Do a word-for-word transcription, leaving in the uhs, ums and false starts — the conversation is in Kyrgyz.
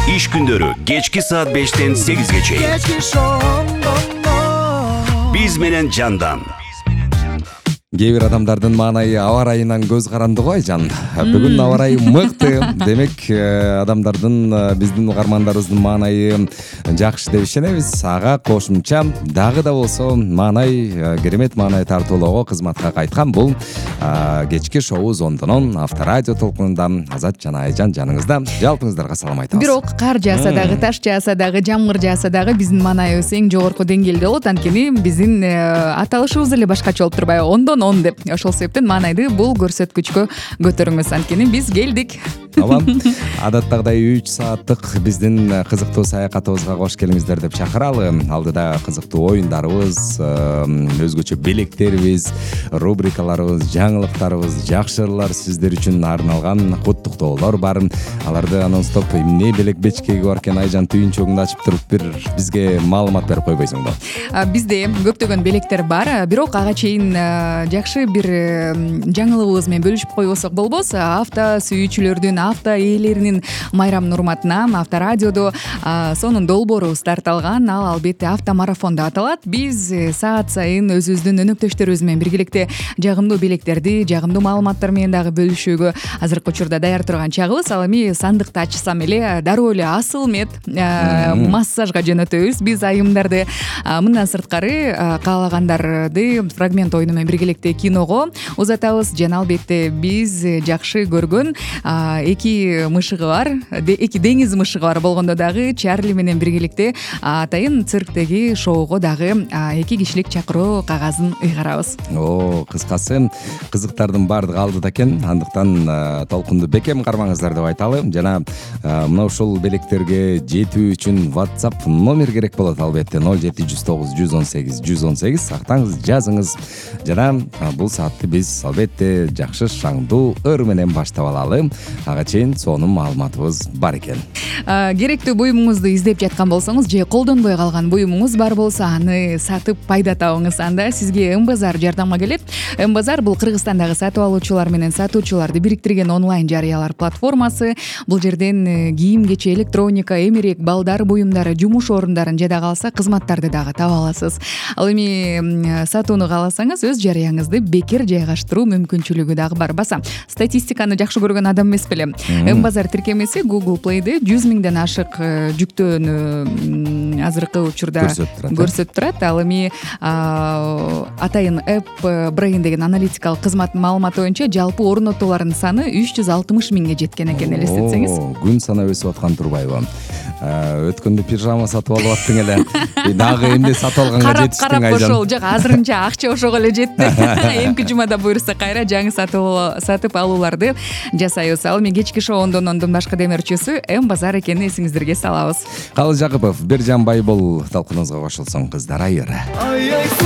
Иш күндөрү кечки саат бештен сегизге чейин. Биз менен жандан. Кээ бир адамдардын маанайы аба ырайынан көз каранды го Айжан. Бүгүн аба ырайы мыкты. Демек адамдардын биздин угармандарыбыздын маанайы жакшы деп ишенебиз. Ага кошумча дагы да болсо маанай керемет маанай тартуулоого кызматка кайткан бул кечки шоу Зондонон Авторадио толкунунда Азат жана Айжан жаныңызда. Жалпыңыздарга салам айтабыз. Бирок кар жааса дагы, таш жааса дагы, жамгыр жааса дагы биздин маанайыбыз эң жогорку деңгээлде болот. Анткени биздин аталышыбыз эле башкача болуп турбайбы? Ондон он деп. Ошол себептен маанайды бул көрсөткүчкө көтөрүңүз. Анткени биз келдик. Ооба. Адаттагыдай үч сааттык биздин кызыктуу саякатыбызга кош келиңиздер деп чакыралы. Алдыда кызыктуу оюндарыбыз, өзгөчө белектерибиз, рубрикаларыбыз, жаңылыктарыбыз, жакшы ырлар сиздер үчүн арналган куттуктоолор бар. Аларды анонстоп эмне белек бечкеги бар экен Айжан түйүнчөгүңдү ачып туруп бир бизге маалымат берип койбойсуңбу? Бизде көптөгөн белектер бар, бирок ага чейин жакшы бир жаңылыгыбыз менен бөлүшүп койбосок болбос. Авто сүйүүчүлөрдүн, авто ээлеринин майрамынын урматына Авторадиодо сонун долбоорубуз тарталган. Ал албетте автомарафон деп аталат. Биз саат сайын өзүбүздүн өнөктөштөрүбүз менен биргеликте жагымдуу белектерди, жагымдуу маалыматтар менен дагы бөлүшүүгө азыркы учурда даяр турган чагыбыз. Ал эми сандыкты ачсам эле дароо эле асыл мед массажга жөнөтөбүз. Биз айымдарды мындан сырткары каалагандарды фрагмент оюну менен биргеликте киного узатабыз. Жана албетте биз жакшы көргөн эки мышыгы бар, эки деңиз мышыгы бар болгондо дагы Чарли менен биргеликте атайын цирктеги шоуго дагы эки кишилик чакыруу кагазын ыйгарабыз. О, кыскасы кызыктардын баардыгы алдыда экен. Андыктан толкунду бекем кармаңыздар деп айталы. Жана мына ушул белектерге жетүү үчүн WhatsApp номер керек болот албетте. ноль жети жүз тогуз жүз он сегиз жүз он сегиз сактаңыз, жазыңыз. Жана бул саатты биз албетте жакшы шаңдуу ыр менен баштап алалы. Ага чейин сонун маалыматыбыз бар экен. Керектүү буюмуңузду издеп жаткан болсоңуз же колдонбой калган буюмуңуз бар болсо, аны сатып пайда табыңыз. Анда сизге М-базар жардамга келет. М-базар бул Кыргызстандагы сатып алуучулар менен сатуучуларды бириктирген онлайн жарыялар платформасы. Бул жерден кийим, кече, электроника, эмерек, балдар буюмдары, жумуш орундарын жада калса кызматтарды дагы таба аласыз. Ал эми сатууну кааласаңыз өз жарыяңызды бекер жайгаштыруу мүмкүнчүлүгү дагы бар. Баса статистиканы жакшы көргөн адам эмес белем. М-базар тиркемеси Google Play'де жүз миңден ашык жүктөөнү азыркы учурда көрсөтүп турат. Ал эми атайын App Brain деген аналитикалык кызматтын маалыматы боюнча жалпы орнотуулардын саны үч жүз алтымыш миңге жеткен экен, элестетсеңиз. Күн санап өсүп аткан турбайбы? Өткөндө пижама сатып алып аттың эле. Дагы эмне сатып алганга жетиштиң Айжан? Ошол жак азырынча акча ошого эле жетти. Эмки жумада буюрса кайра жаңы сатып алууларды жасайбыз. Ал эми кечки шоу Ондонондун башкы демирчүсү М-базар экенин эсиңиздерге салабыз. Калы Жакыпов, Биржан Байбол талкунубузга кошулсоң кыздар айыр.